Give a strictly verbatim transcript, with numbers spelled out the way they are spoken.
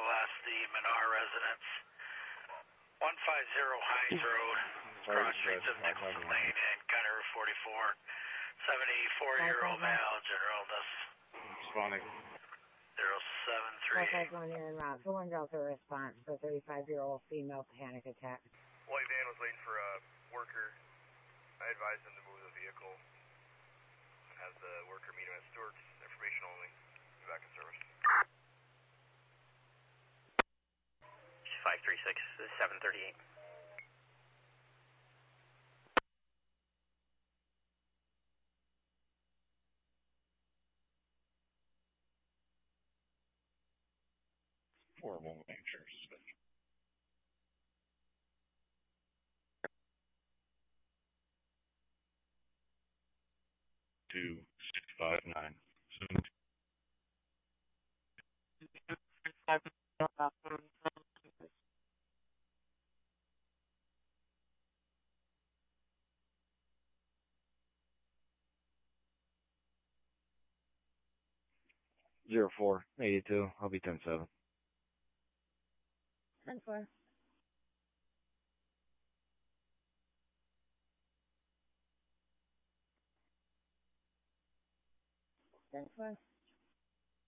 last the Menard residence. one fifty Hines Road, cross streets of Nicholson Lane and County Route forty-four. seventy-four-year-old male, general illness. Responding. zero seven three eight. five one here en route. For one Delta response for thirty-five-year-old female panic attack. White van was waiting for a worker. I advised him to move the vehicle. Has the worker meet him at Stewart's. Information only. Be back in service. five three six, seven thirty-eight. Four one Hampshire suspension. Two six five nine. Soon. Zero four eighty two. I'll be ten seven. ten four. ten four.